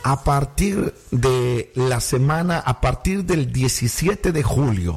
a partir de la semana, a partir del 17 de julio,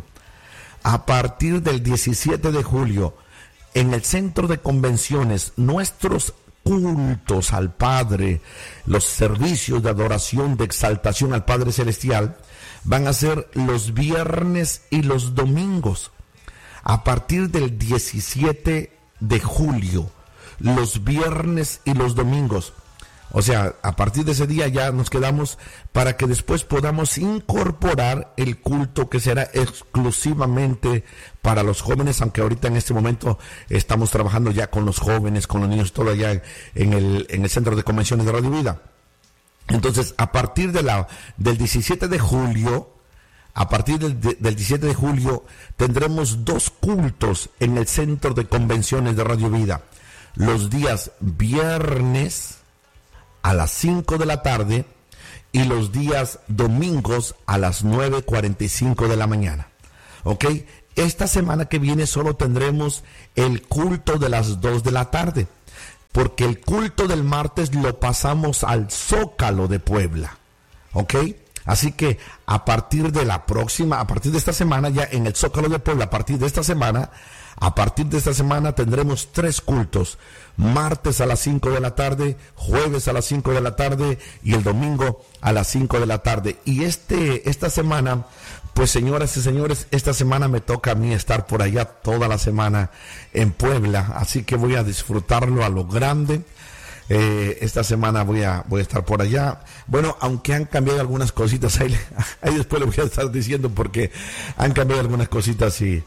en el centro de convenciones, nuestros cultos al Padre, los servicios de adoración, de exaltación al Padre Celestial, van a ser los viernes y los domingos. A partir del 17 de julio, los viernes y los domingos. O sea, a partir de ese día ya nos quedamos para que después podamos incorporar el culto que será exclusivamente para los jóvenes, aunque ahorita en este momento estamos trabajando ya con los jóvenes, con los niños, todo allá en el Centro de Convenciones de Radio Vida. Entonces, a partir del 17 de julio, del 17 de julio, tendremos 2 cultos en el Centro de Convenciones de Radio Vida. Los días viernes a las 5 de la tarde y los días domingos a las 9:45 de la mañana. ¿Ok? Esta semana que viene solo tendremos el culto de las 2 de la tarde, porque el culto del martes lo pasamos al Zócalo de Puebla. ¿Ok? Así que a partir de esta semana, ya en el Zócalo de Puebla, a partir de esta semana tendremos 3 cultos: martes a las 5 de la tarde, jueves a las 5 de la tarde y el domingo a las 5 de la tarde. Y esta semana, pues señoras y señores, esta semana me toca a mí estar por allá toda la semana en Puebla, así que voy a disfrutarlo a lo grande. Esta semana voy a estar por allá. Bueno, aunque han cambiado algunas cositas, ahí después le voy a estar diciendo porque han cambiado algunas cositas y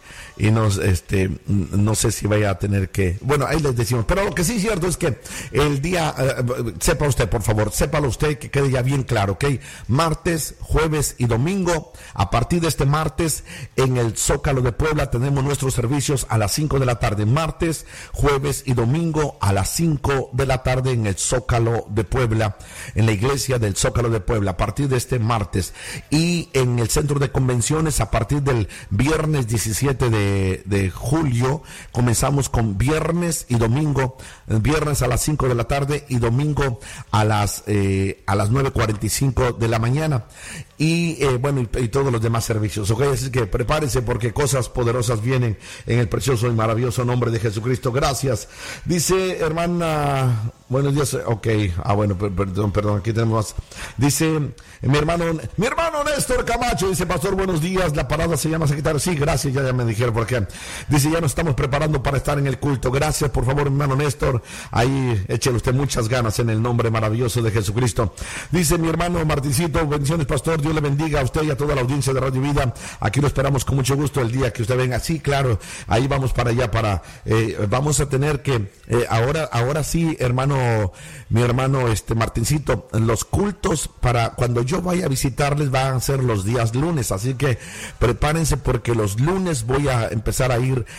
no sé si vaya a tener que... Bueno, ahí les decimos. Pero lo que sí es cierto es que el día, sepa usted, por favor, sépalo usted, que quede ya bien claro, ¿ok? Martes, jueves y domingo. A partir de este martes, en el Zócalo de Puebla tenemos nuestros servicios a las 5 de la tarde. Martes, jueves y domingo a las 5 de la tarde en el Zócalo de Puebla, en la iglesia del Zócalo de Puebla, a partir de este martes. Y en el Centro de Convenciones, a partir del viernes 17 de julio, comenzamos con viernes y domingo, viernes a las 5 de la tarde y domingo a las 9:45 de la mañana. Y todos los demás servicios, ¿ok? Así que prepárense porque cosas poderosas vienen en el precioso y maravilloso nombre de Jesucristo. Gracias. Dice hermana, buenos días, ok, perdón, aquí tenemos más. Dice mi hermano Néstor Camacho, dice: pastor, buenos días, la parada se llama Sagitario. Sí, gracias, ya me dijeron por qué. Dice: ya nos estamos preparando para estar en el culto. Gracias, por favor, hermano Néstor, ahí échele usted muchas ganas en el nombre maravilloso de Jesucristo. Dice mi hermano Martincito: bendiciones, pastor, Dios le bendiga a usted y a toda la audiencia de Radio Vida. Aquí lo esperamos con mucho gusto el día que usted venga. Sí, claro, ahí vamos para allá, vamos a tener que, ahora sí, mi hermano Martincito, los cultos para cuando yo vaya a visitarles van a ser los días lunes, así que prepárense porque los lunes vamos a empezar a ir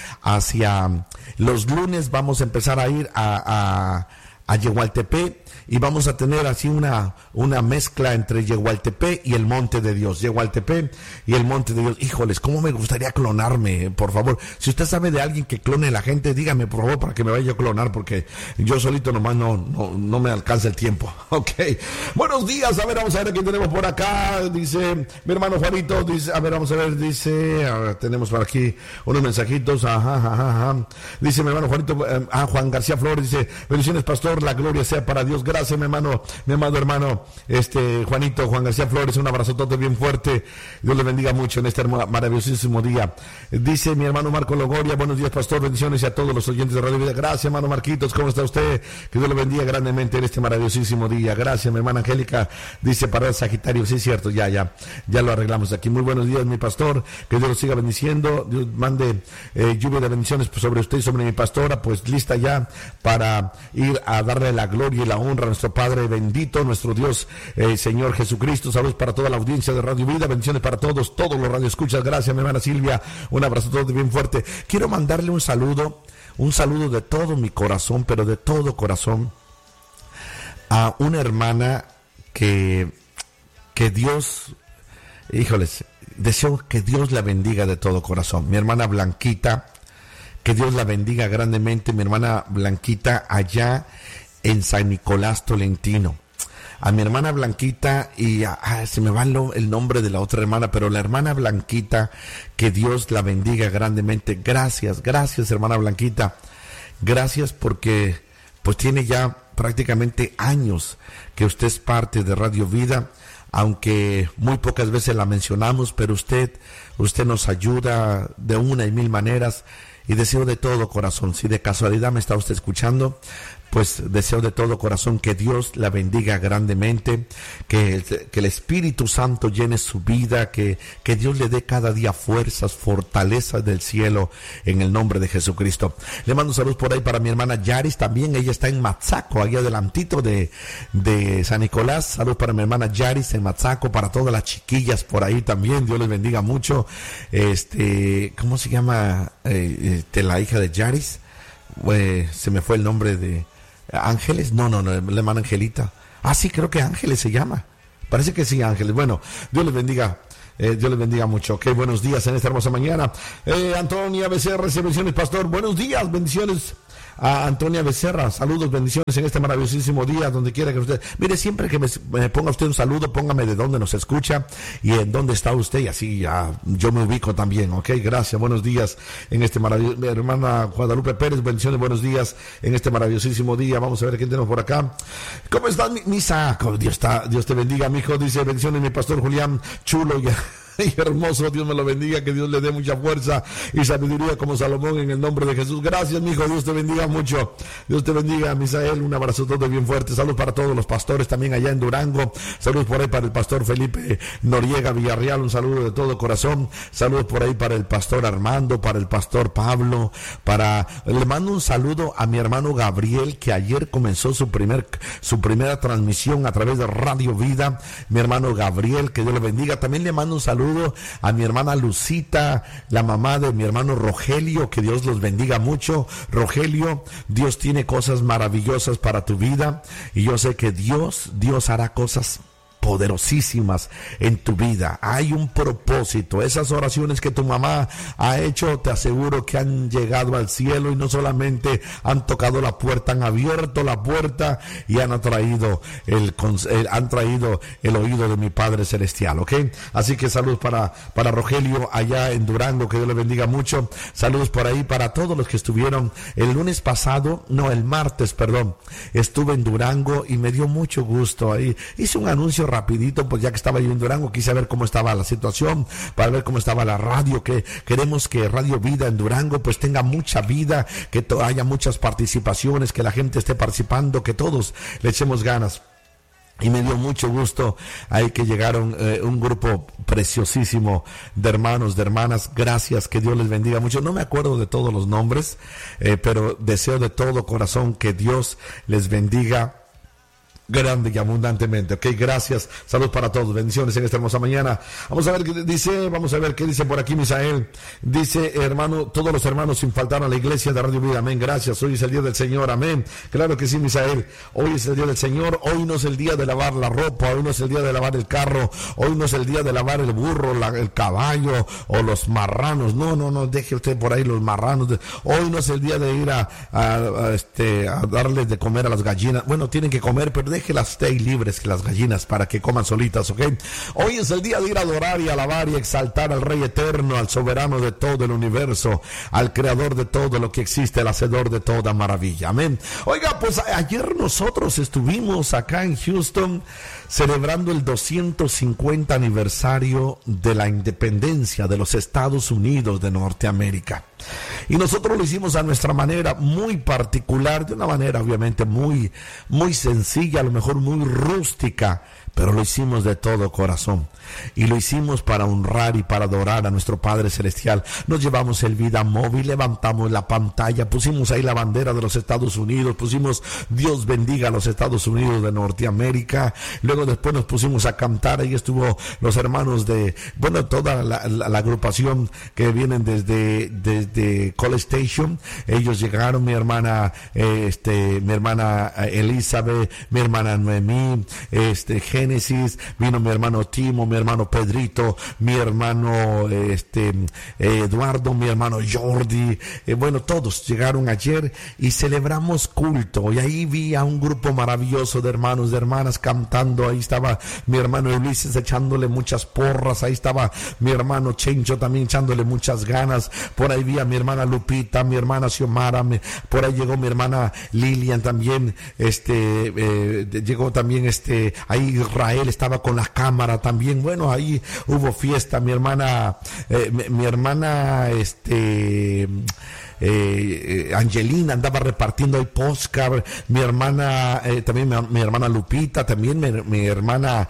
a Yehualtepec, y vamos a tener así una mezcla entre Yehualtepec y el Monte de Dios. Yehualtepec y el Monte de Dios. Híjoles, cómo me gustaría clonarme, por favor. Si usted sabe de alguien que clone a la gente, dígame, por favor, para que me vaya a clonar, porque yo solito nomás no me alcanza el tiempo. Ok. Buenos días, vamos a ver quién tenemos por acá. Dice mi hermano Juanito, tenemos por aquí unos mensajitos. Dice mi hermano Juanito, Juan García Flores, dice: bendiciones, pastor, la gloria sea para Dios. Gracias, mi amado hermano Juanito, Juan García Flores, un abrazotote bien fuerte. Dios le bendiga mucho en este maravillosísimo día. Dice mi hermano Marco Logoria: buenos días, pastor, bendiciones, y a todos los oyentes de Radio Vida. Gracias, hermano Marquitos, ¿cómo está usted? Que Dios le bendiga grandemente en este maravillosísimo día. Gracias, mi hermana Angélica, dice: para el Sagitario. Sí, es cierto, ya lo arreglamos aquí. Muy buenos días, mi pastor, que Dios lo siga bendiciendo. Dios mande lluvia de bendiciones sobre usted y sobre mi pastora, pues lista ya para ir a darle la gloria y la honra a nuestro Padre bendito, nuestro Dios, Señor Jesucristo. Saludos para toda la audiencia de Radio Vida, bendiciones para todos los radioescuchas. Gracias, mi hermana Silvia, un abrazo todo bien fuerte. Quiero mandarle un saludo de todo mi corazón, pero de todo corazón, a una hermana que Dios, híjoles, deseo que Dios la bendiga de todo corazón. Mi hermana Blanquita, que Dios la bendiga grandemente, mi hermana Blanquita, allá en San Nicolás Tolentino. a mi hermana Blanquita y se me va el nombre de la otra hermana, pero la hermana Blanquita, que Dios la bendiga grandemente. Gracias hermana Blanquita, gracias porque pues tiene ya prácticamente años que usted es parte de Radio Vida, aunque muy pocas veces la mencionamos, pero usted nos ayuda de una y mil maneras, y deseo de todo corazón, si de casualidad me está usted escuchando, pues deseo de todo corazón que Dios la bendiga grandemente, que el Espíritu Santo llene su vida, que Dios le dé cada día fuerzas, fortalezas del cielo, en el nombre de Jesucristo. Le mando un saludo por ahí para mi hermana Yaris, también ella está en Matzaco, ahí adelantito de San Nicolás. Saludos para mi hermana Yaris en Matzaco, para todas las chiquillas por ahí también, Dios les bendiga mucho. ¿Cómo se llama la hija de Yaris? Se me fue el nombre de Ángeles, no, la hermana Angelita. Sí, creo que Ángeles se llama. Parece que sí, Ángeles. Bueno, Dios les bendiga. Dios les bendiga mucho. Ok, buenos días en esta hermosa mañana. Antonia Becerra, bendiciones, pastor. Buenos días, bendiciones a Antonia Becerra. Saludos, bendiciones en este maravillosísimo día, donde quiera que usted. Mire, siempre que me ponga usted un saludo, póngame de dónde nos escucha y en dónde está usted, y así ya yo me ubico también. Ok, gracias. Buenos días en este maravilloso. Mi hermana Guadalupe Pérez, bendiciones, buenos días en este maravillosísimo día. Vamos a ver qué tenemos por acá. ¿Cómo estás, Misa? Dios te bendiga, mi hijo. Dice, bendiciones, mi pastor Julián, chulo y hermoso, Dios me lo bendiga, que Dios le dé mucha fuerza y sabiduría como Salomón, en el nombre de Jesús. Gracias, mi hijo, Dios te bendiga mucho. Dios te bendiga, Misael, un abrazo todo bien fuerte. Saludos para todos los pastores también allá en Durango. Saludos por ahí para el pastor Felipe Noriega Villarreal, un saludo de todo corazón. Saludos por ahí para el pastor Armando, para el pastor Pablo, le mando un saludo a mi hermano Gabriel, que ayer comenzó su primera transmisión a través de Radio Vida. Mi hermano Gabriel, que Dios le bendiga. También le mando un saludo a mi hermana Lucita, la mamá de mi hermano Rogelio, que Dios los bendiga mucho. Rogelio, Dios tiene cosas maravillosas para tu vida, y yo sé que Dios hará cosas poderosísimas en tu vida. Hay un propósito. Esas oraciones que tu mamá ha hecho, te aseguro que han llegado al cielo, y no solamente han tocado la puerta, han abierto la puerta y han traído el oído de mi Padre Celestial, ¿ok? Así que saludos para Rogelio allá en Durango, que Dios le bendiga mucho. Saludos por ahí para todos los que estuvieron el martes, estuve en Durango y me dio mucho gusto. Ahí hice un anuncio rapidito, pues ya que estaba yo en Durango, quise ver cómo estaba la situación, para ver cómo estaba la radio, que queremos que Radio Vida en Durango pues tenga mucha vida, que haya muchas participaciones, que la gente esté participando, que todos le echemos ganas. Y me dio mucho gusto ahí que llegaron un grupo preciosísimo de hermanos, de hermanas. Gracias, que Dios les bendiga mucho. No me acuerdo de todos los nombres, pero deseo de todo corazón que Dios les bendiga grande y abundantemente. Ok, gracias. Saludos para todos. Bendiciones en esta hermosa mañana. Vamos a ver qué dice por aquí Misael. Dice, hermano, todos los hermanos sin faltar a la iglesia de Radio Vida. Amén. Gracias. Hoy es el día del Señor. Amén. Claro que sí, Misael. Hoy es el día del Señor. Hoy no es el día de lavar la ropa. Hoy no es el día de lavar el carro. Hoy no es el día de lavar el burro, el caballo o los marranos. No. Deje usted por ahí los marranos. Hoy no es el día de ir a darles de comer a las gallinas. Bueno, tienen que comer, pero déjelas stay libres, que las gallinas, para que coman solitas, ¿ok? Hoy es el día de ir a adorar y alabar y exaltar al Rey Eterno, al soberano de todo el universo, al creador de todo lo que existe, al hacedor de toda maravilla. Amén. Oiga, pues ayer nosotros estuvimos acá en Houston celebrando el 250 aniversario de la independencia de los Estados Unidos de Norteamérica. Y nosotros lo hicimos a nuestra manera muy particular, de una manera obviamente muy sencilla, a lo mejor muy rústica, pero lo hicimos de todo corazón. Y lo hicimos para honrar y para adorar a nuestro Padre Celestial. Nos llevamos el vida móvil, levantamos la pantalla, pusimos ahí la bandera de los Estados Unidos, pusimos Dios bendiga a los Estados Unidos de Norteamérica. Luego después nos pusimos a cantar, ahí estuvo los hermanos toda la agrupación que vienen desde College Station. Ellos llegaron, mi hermana Elizabeth, mi hermana Noemí, Génesis, vino mi hermano Timo, mi hermano Pedrito, mi hermano Eduardo, mi hermano Jordi, bueno, todos llegaron ayer y celebramos culto, y ahí vi a un grupo maravilloso de hermanos, de hermanas cantando. Ahí estaba mi hermano Ulises echándole muchas porras, ahí estaba mi hermano Chencho también echándole muchas ganas, por ahí vi a mi hermana Lupita, mi hermana Xiomara, por ahí llegó mi hermana Lilian también, llegó también ahí Israel estaba con la cámara también. Bueno, ahí hubo fiesta. Mi hermana Angelina andaba repartiendo el postcard, mi hermana también mi hermana Lupita, también mi hermana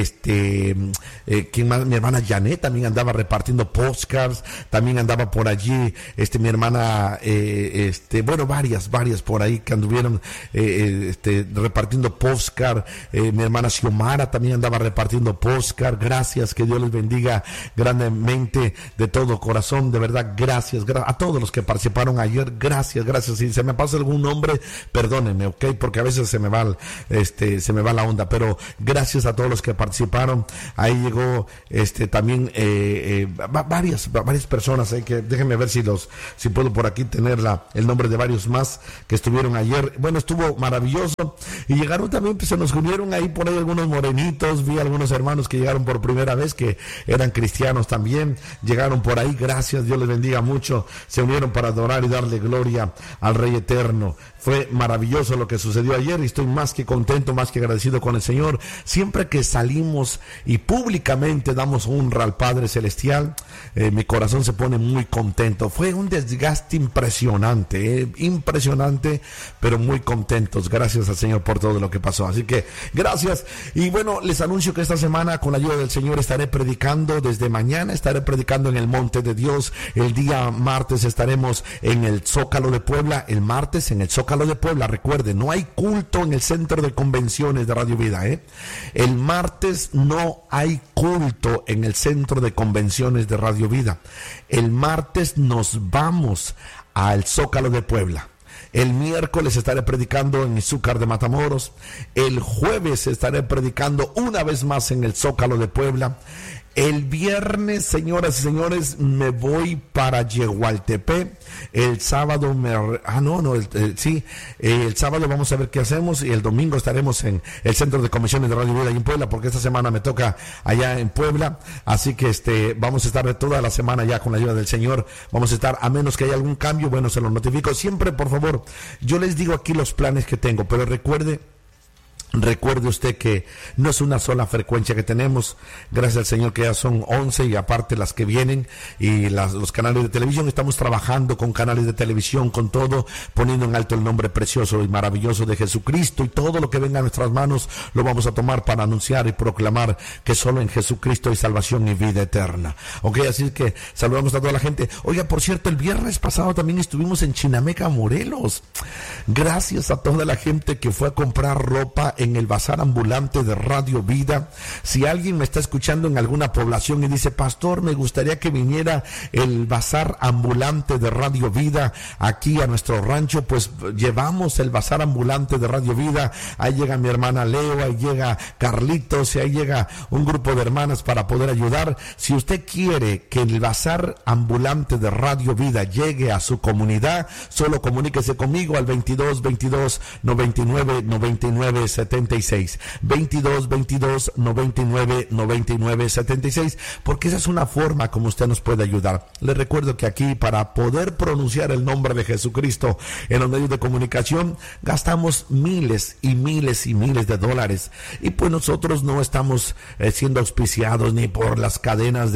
¿quién más? Mi hermana Janet también andaba repartiendo postcards, también andaba por allí mi hermana bueno, varias por ahí que anduvieron repartiendo postcard. Mi hermana Xiomara también andaba repartiendo postcard. Gracias, que Dios les bendiga grandemente de todo corazón, de verdad. Gracias a todos los que participaron ayer, gracias. Si se me pasa algún nombre, perdónenme, ok, porque a veces se me va la onda, pero gracias a todos los que participaron. Ahí llegó también varias personas, que déjenme ver si puedo por aquí tener el nombre de varios más que estuvieron ayer. Bueno, estuvo maravilloso, y llegaron también, pues se nos unieron ahí por ahí algunos morenitos, vi algunos hermanos que llegaron por primera vez, que eran cristianos también, llegaron por ahí. Gracias, Dios les bendiga mucho, se unieron para adorar y darle gloria al Rey Eterno. Fue maravilloso lo que sucedió ayer, y estoy más que contento, más que agradecido con el Señor. Siempre que salimos y públicamente damos honra al Padre Celestial, mi corazón se pone muy contento. Fue un desgaste impresionante, pero muy contentos. Gracias al Señor por todo lo que pasó. Así que gracias. Y bueno, les anuncio que esta semana, con la ayuda del Señor, estaré predicando. Desde mañana estaré predicando en el Monte de Dios. El día martes estaremos en el Zócalo de Puebla. El martes en el Zócalo de Puebla. Recuerden, no hay culto en el Centro de Convenciones de Radio Vida, El martes no hay culto en el Centro de Convenciones de Radio Vida. El martes nos vamos al Zócalo de Puebla. El miércoles estaré predicando en Izúcar de Matamoros. El jueves estaré predicando una vez más en el Zócalo de Puebla. El viernes, señoras y señores, me voy para Yehualtepec. El sábado el sábado vamos a ver qué hacemos, y el domingo estaremos en el Centro de Convenciones de Radio Vida ahí en Puebla, porque esta semana me toca allá en Puebla. Así que vamos a estar toda la semana ya con la ayuda del Señor. Vamos a estar, a menos que haya algún cambio, bueno, se lo notifico. Siempre, por favor, yo les digo aquí los planes que tengo, pero recuerde usted que no es una sola frecuencia que tenemos. Gracias al Señor que ya son 11, y aparte las que vienen, y los canales de televisión. Estamos trabajando con canales de televisión, con todo, poniendo en alto el nombre precioso y maravilloso de Jesucristo, y todo lo que venga a nuestras manos lo vamos a tomar para anunciar y proclamar que solo en Jesucristo hay salvación y vida eterna. Ok, así que saludamos a toda la gente. Oiga, por cierto, el viernes pasado también estuvimos en Chinameca, Morelos. Gracias a toda la gente que fue a comprar ropa en el bazar ambulante de Radio Vida. Si alguien me está escuchando en alguna población y dice: pastor, me gustaría que viniera el bazar ambulante de Radio Vida aquí a nuestro rancho, pues llevamos el bazar ambulante de Radio Vida. Ahí llega mi hermana Leo, ahí llega Carlitos, y ahí llega un grupo de hermanas para poder ayudar. Si usted quiere que el bazar ambulante de Radio Vida llegue a su comunidad, solo comuníquese conmigo al 22 22 99 99 76, 22 22 99 99 76, porque esa es una forma como usted nos puede ayudar. Les recuerdo que aquí, para poder pronunciar el nombre de Jesucristo en los medios de comunicación, gastamos miles y miles y miles de dólares, y pues nosotros no estamos siendo auspiciados ni por las cadenas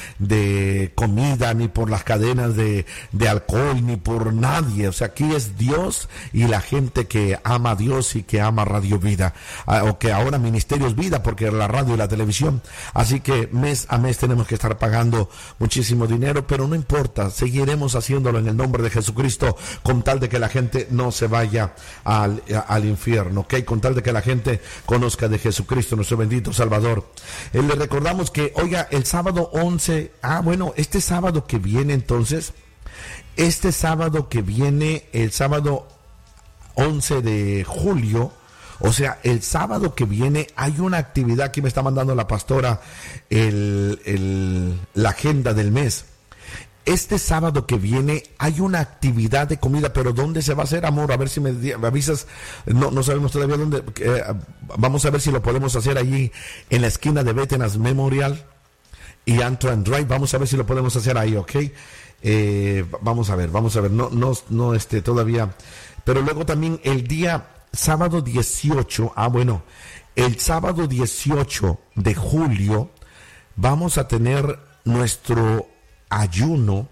de comida, ni por las cadenas de alcohol, ni por nadie. O sea, aquí es Dios y la gente que ama a Dios y que ama Radio Vida, o que ahora Ministerios Vida, porque la radio y la televisión. Así que mes a mes tenemos que estar pagando muchísimo dinero, pero no importa, seguiremos haciéndolo en el nombre de Jesucristo, con tal de que la gente no se vaya al infierno, ¿ok? Con tal de que la gente conozca de Jesucristo, nuestro bendito Salvador. Le recordamos que, oiga, el sábado 11, este sábado que viene, entonces, el sábado 11 de julio, O sea, el sábado que viene hay una actividad, aquí me está mandando la pastora la agenda del mes. Este sábado que viene hay una actividad de comida, pero ¿dónde se va a hacer, amor? A ver si me avisas. No sabemos todavía dónde. Vamos a ver si lo podemos hacer allí en la esquina de Veterans Memorial y Antoine Drive. Vamos a ver si lo podemos hacer ahí, ¿ok? Vamos a ver. No, todavía. Pero luego también el día sábado 18, el sábado 18 de julio vamos a tener nuestro ayuno,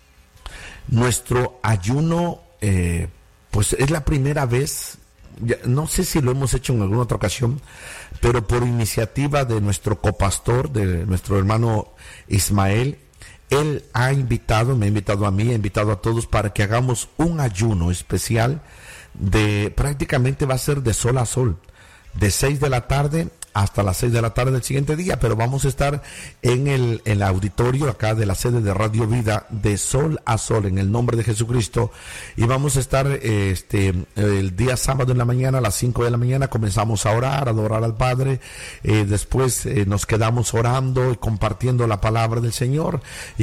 pues es la primera vez, no sé si lo hemos hecho en alguna otra ocasión, pero por iniciativa de nuestro copastor, de nuestro hermano Ismael, él me ha invitado a mí, ha invitado a todos para que hagamos un ayuno especial prácticamente va a ser de sol a sol, de 6 de la tarde hasta las 6 de la tarde del siguiente día, pero vamos a estar en el auditorio acá de la sede de Radio Vida, de sol a sol, en el nombre de Jesucristo, y vamos a estar el día sábado en la mañana, a las 5 de la mañana, comenzamos a orar, a adorar al Padre, después nos quedamos orando y compartiendo la palabra del Señor,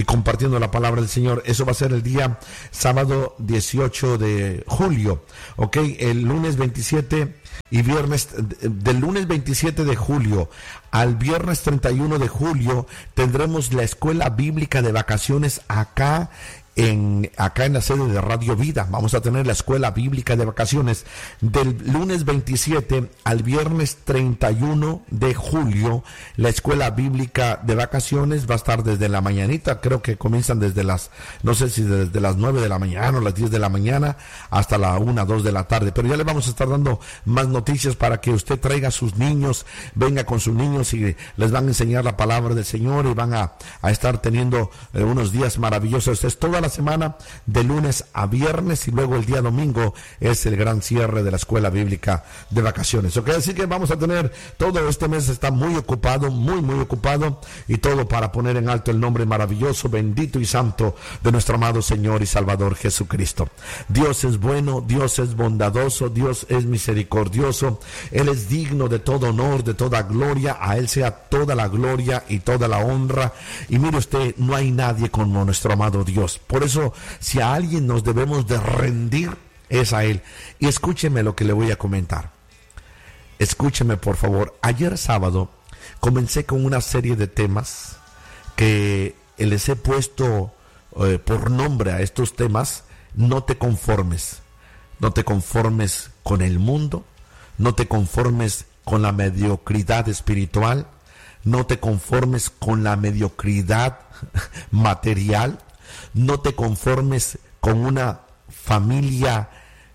eso va a ser el día sábado 18 de julio, ok, el lunes 27 y viernes, del lunes 27 de julio al viernes 31 de julio tendremos la escuela bíblica de vacaciones acá en la sede de Radio Vida. Vamos a tener la escuela bíblica de vacaciones del lunes 27 al viernes 31 de julio. La escuela bíblica de vacaciones va a estar desde la mañanita, creo que comienzan desde no sé si desde las 9 de la mañana o las 10 de la mañana hasta la 1, 2 de la tarde, pero ya le vamos a estar dando más noticias para que usted traiga a sus niños, venga con sus niños y les van a enseñar la palabra del Señor y van a estar teniendo unos días maravillosos. Es toda la semana de lunes a viernes y luego el día domingo es el gran cierre de la escuela bíblica de vacaciones, ¿ok? Así que vamos a tener todo este mes, está muy ocupado, muy ocupado, y todo para poner en alto el nombre maravilloso, bendito y santo de nuestro amado Señor y Salvador Jesucristo. Dios es bueno, Dios es bondadoso, Dios es misericordioso, Él es digno de todo honor, de toda gloria, a Él sea toda la gloria y toda la honra. Y mire usted, no hay nadie como nuestro amado Dios. Por eso, si a alguien nos debemos de rendir, es a Él. Y escúcheme lo que le voy a comentar. Escúcheme, por favor. Ayer sábado comencé con una serie de temas que les he puesto por nombre a estos temas. No te conformes. No te conformes con el mundo. No te conformes con la mediocridad espiritual. No te conformes con la mediocridad material. No te conformes con una familia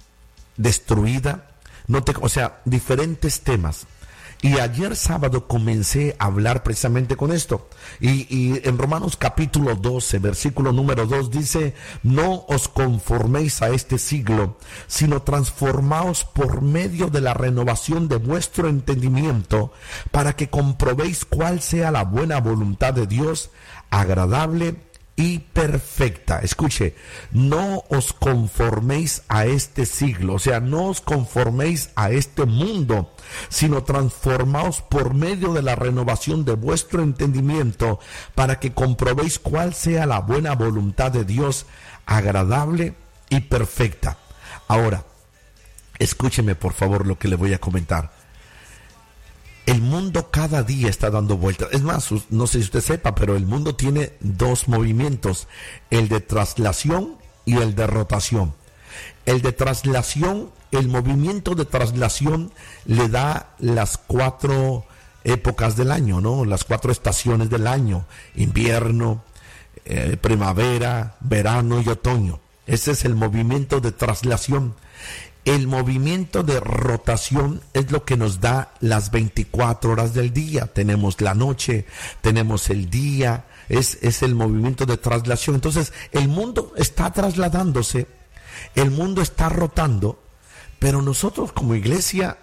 destruida. Diferentes temas. Y ayer sábado comencé a hablar precisamente con esto. Y en Romanos capítulo 12, versículo número 2 dice: no os conforméis a este siglo, sino transformaos por medio de la renovación de vuestro entendimiento, para que comprobéis cuál sea la buena voluntad de Dios, agradable y perfecta. Escuche, no os conforméis a este siglo, o sea, no os conforméis a este mundo, sino transformaos por medio de la renovación de vuestro entendimiento, para que comprobéis cuál sea la buena voluntad de Dios, agradable y perfecta. Ahora, escúcheme por favor lo que le voy a comentar. El mundo cada día está dando vueltas. Es más, no sé si usted sepa, pero el mundo tiene dos movimientos: el de traslación y el de rotación. El de traslación, el movimiento de traslación le da las 4 épocas del año, ¿no? Las 4 estaciones del año: invierno, primavera, verano y otoño. Ese es el movimiento de traslación. El movimiento de rotación es lo que nos da las 24 horas del día. Tenemos la noche, tenemos el día, es el movimiento de traslación. Entonces, el mundo está trasladándose, el mundo está rotando, pero nosotros como iglesia,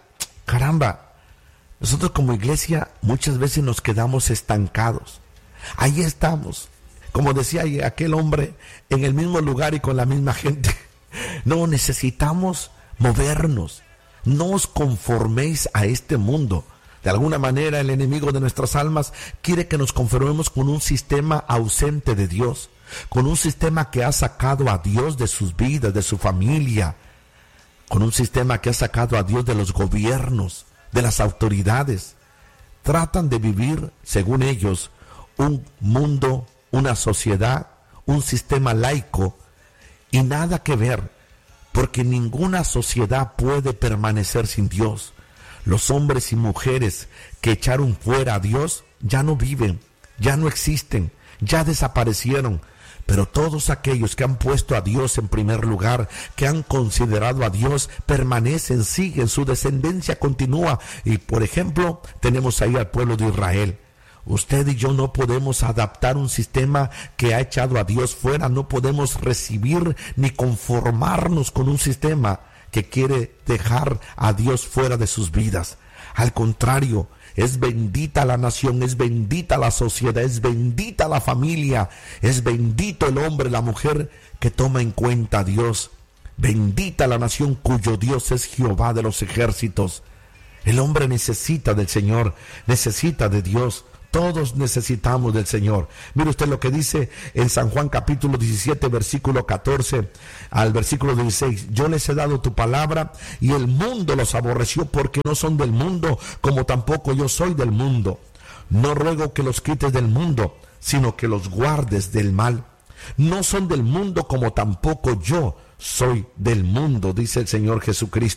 nosotros como iglesia muchas veces nos quedamos estancados. Ahí estamos, como decía aquel hombre, en el mismo lugar y con la misma gente. No, necesitamos movernos, No os conforméis a este mundo. De alguna manera el enemigo de nuestras almas quiere que nos conformemos con un sistema ausente de Dios, con un sistema que ha sacado a Dios de sus vidas, de su familia, con un sistema que ha sacado a Dios de los gobiernos, de las autoridades. Tratan de vivir, según ellos, un mundo, una sociedad, un sistema laico, y nada que ver, porque ninguna sociedad puede permanecer sin Dios. Los hombres y mujeres que echaron fuera a Dios ya no viven, ya no existen, ya desaparecieron. Pero todos aquellos que han puesto a Dios en primer lugar, que han considerado a Dios, permanecen, siguen, su descendencia continúa. Y por ejemplo, tenemos ahí al pueblo de Israel. Usted y yo no podemos adaptar un sistema que ha echado a Dios fuera, no podemos recibir ni conformarnos con un sistema que quiere dejar a Dios fuera de sus vidas. Al contrario, es bendita la nación, es bendita la sociedad, es bendita la familia, es bendito el hombre, la mujer que toma en cuenta a Dios. Bendita la nación cuyo Dios es Jehová de los ejércitos. El hombre necesita del Señor, necesita de Dios. Todos necesitamos del Señor. Mire usted lo que dice en San Juan capítulo 17, versículo 14 al versículo 16. Yo les he dado tu palabra y el mundo los aborreció porque no son del mundo, como tampoco yo soy del mundo. No ruego que los quites del mundo, sino que los guardes del mal. No son del mundo como tampoco yo soy del mundo, dice el Señor Jesucristo.